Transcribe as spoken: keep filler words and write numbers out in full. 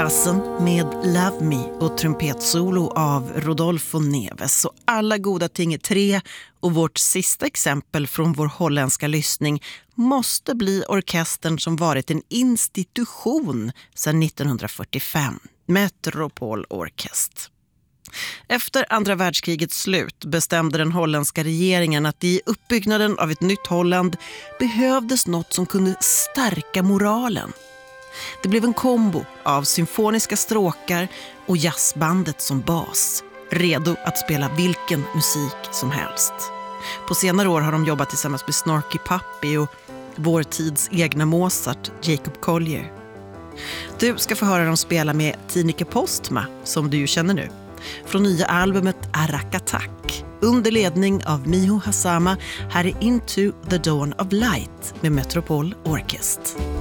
bassen med Love Me och trumpetsolo av Rodolfo Neves. Så alla goda ting är tre, och vårt sista exempel från vår holländska lyssning måste bli orkestern som varit en institution sedan nittonhundrafyrtiofem, Metropol Orkest. Efter andra världskrigets slut bestämde den holländska regeringen att i uppbyggnaden av ett nytt Holland behövdes något som kunde stärka moralen. Det blev en kombo av symfoniska stråkar och jazzbandet som bas, redo att spela vilken musik som helst. På senare år har de jobbat tillsammans med Snarky Puppy och vår tids egna Mozart, Jacob Collier. Du ska få höra dem spela med Tineke Postma, som du ju känner nu, från nya albumet Arakatak, under ledning av Miho Hazama. Här är Into the Dawn of Light med Metropol Orkest.